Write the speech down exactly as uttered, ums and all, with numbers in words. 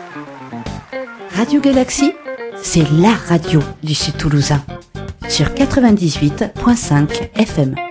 Radio Galaxie, c'est la radio du Sud Toulousain. Sur quatre-vingt-dix-huit virgule cinq F M.